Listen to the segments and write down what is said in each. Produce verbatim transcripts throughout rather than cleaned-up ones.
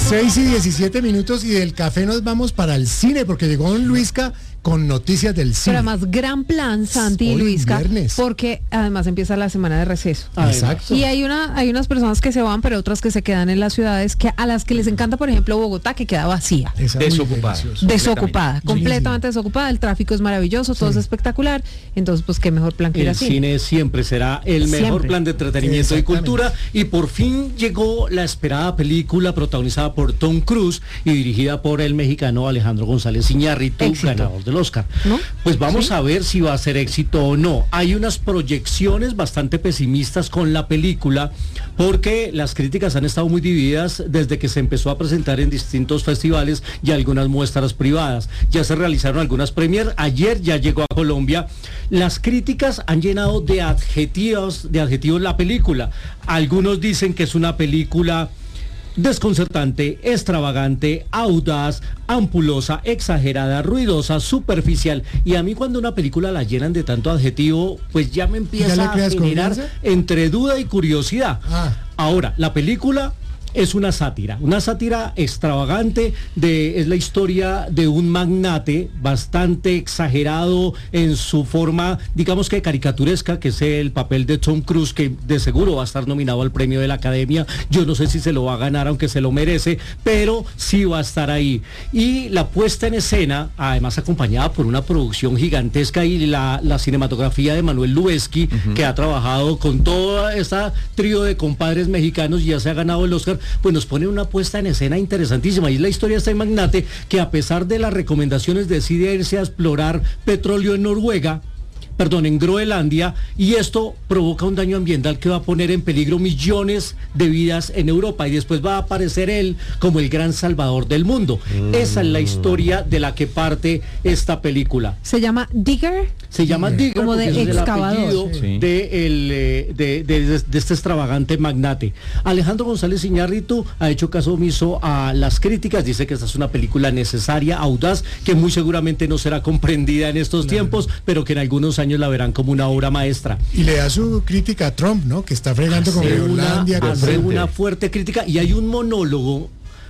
seis y diecisiete minutos y del café nos vamos para el cine porque llegó don Luisca con noticias del cine. Pero además, gran plan, Santi y Luisca, porque además empieza la semana de receso. Ah, exacto. Y hay una hay unas personas que se van, pero otras que se quedan en las ciudades, que a las que les encanta, por ejemplo, Bogotá, que queda vacía. Desocupada. Desocupada, completamente desocupada. El tráfico es maravilloso, todo sí. es espectacular. Entonces, pues, qué mejor plan que ir El así. cine siempre será el mejor Siempre. plan de entretenimiento y cultura. Y por fin llegó la esperada película protagonizada por Tom Cruise y dirigida por el mexicano Alejandro González Iñárritu, Éxito. ganador del Oscar. ¿No? Pues vamos ¿Sí? a ver si va a ser éxito o no. Hay unas proyecciones bastante pesimistas con la película porque las críticas han estado muy divididas desde que se empezó a presentar en distintos festivales y algunas muestras privadas. Ya se realizaron algunas premier, ayer ya llegó a Colombia. Las críticas han llenado de adjetivos, de adjetivos la película. Algunos dicen que es una película desconcertante, extravagante, audaz, ampulosa, exagerada, ruidosa, superficial. Y a mí cuando una película la llenan de tanto adjetivo, pues ya me empieza a generar entre duda y curiosidad. Ah. Ahora, la película es una sátira, una sátira extravagante, de, es la historia de un magnate bastante exagerado en su forma, digamos que caricaturesca, que es el papel de Tom Cruise, que de seguro va a estar nominado al premio de la Academia. Yo no sé si se lo va a ganar, aunque se lo merece, pero sí va a estar ahí. Y la puesta en escena, además acompañada por una producción gigantesca y la, la cinematografía de Manuel Lubezki, uh-huh. que ha trabajado con toda esta trío de compadres mexicanos y ya se ha ganado el Oscar, pues nos pone una puesta en escena interesantísima. Y es la historia de este magnate que, a pesar de las recomendaciones, decide irse a explorar petróleo en Noruega, perdón, en Groenlandia, y esto provoca un daño ambiental que va a poner en peligro millones de vidas en Europa, y después va a aparecer él como el gran salvador del mundo. Mm. Esa es la historia de la que parte esta película. ¿Se llama Digger? Se llama Digger, como de excavador. Sí. De, el, de, de, de este extravagante magnate. Alejandro González Iñárritu ha hecho caso omiso a las críticas, dice que esta es una película necesaria, audaz, que muy seguramente no será comprendida en estos claro. tiempos, pero que en algunos años la verán como una obra maestra. Y le da su crítica a Trump, ¿no? Que está fregando con Groenlandia. Hace una fuerte crítica, y hay un monólogo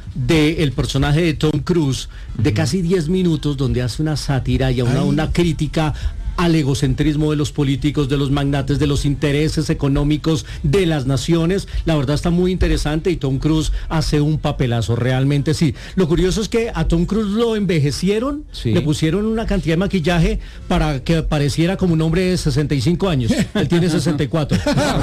del personaje de Tom Cruise de casi diez minutos donde hace una sátira y una, una crítica al egocentrismo de los políticos, de los magnates, de los intereses económicos de las naciones. La verdad está muy interesante y Tom Cruise hace un papelazo, realmente sí. Lo curioso es que a Tom Cruise lo envejecieron, sí. le pusieron una cantidad de maquillaje para que pareciera como un hombre de sesenta y cinco años. Él tiene sesenta y cuatro.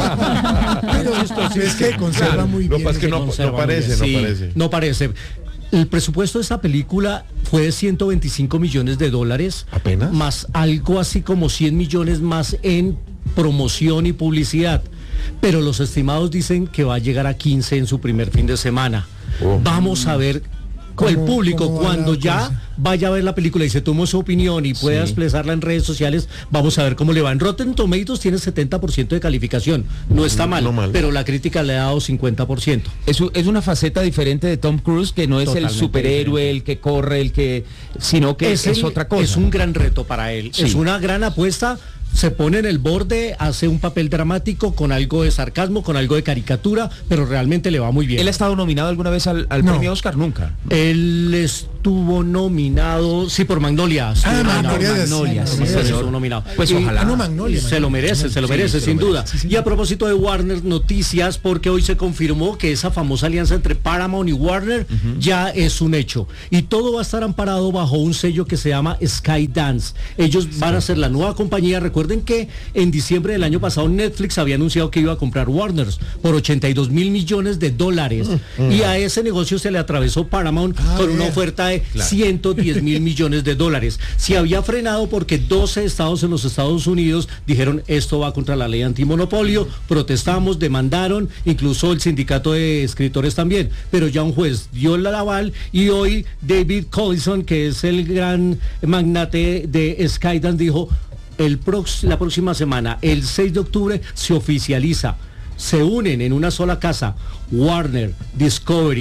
Pero esto sí es que conserva claro, muy bien. Lo que es que no, no parece, no sí, parece. No parece. El presupuesto de esta película fue de ciento veinticinco millones de dólares. ¿Apenas? Más algo así como cien millones más en promoción y publicidad. Pero los estimados dicen que va a llegar a quince en su primer fin de semana. Oh. Vamos a ver el público cuando ya cosa? vaya a ver la película y se tome su opinión y pueda sí. expresarla en redes sociales. Vamos a ver cómo le va. En Rotten Tomatoes tiene setenta por ciento de calificación, no está mal, no mal, pero la crítica le ha dado cincuenta por ciento. Es, es una faceta diferente de Tom Cruise, que no es Totalmente el superhéroe, diferente. el que corre, el que, sino que es, es el, otra cosa. Es un gran reto para él, sí. es una gran apuesta. Se pone en el borde, hace un papel dramático con algo de sarcasmo, con algo de caricatura, pero realmente le va muy bien. ¿Él ha estado nominado alguna vez al, al no. premio Oscar? Nunca. Él estuvo nominado, sí, por Magnolia. Ah, Magnolia, Magnolia, sí, sí, estuvo nominado. Pues y, ojalá. Ah, no, Magnolia. Se lo merece, se lo merece, sí, sin lo duda. Merece, sí, sí. Y a propósito de Warner, noticias, porque hoy se confirmó que esa famosa alianza entre Paramount y Warner uh-huh. ya es un hecho. Y todo va a estar amparado bajo un sello que se llama Skydance. Ellos sí. van a ser la nueva compañía. Recuerden que en diciembre del año pasado Netflix había anunciado que iba a comprar Warner por ochenta y dos mil millones de dólares mm, mm. y a ese negocio se le atravesó Paramount ah, con una oferta de claro. ciento diez mil millones de dólares. Se había frenado porque doce estados en los Estados Unidos dijeron esto va contra la ley antimonopolio, protestamos, demandaron, incluso el sindicato de escritores también, pero ya un juez dio el aval y hoy David Collison, que es el gran magnate de Skydance, dijo El prox- la próxima semana, el seis de octubre, se oficializa. Se unen en una sola casa Warner, Discovery,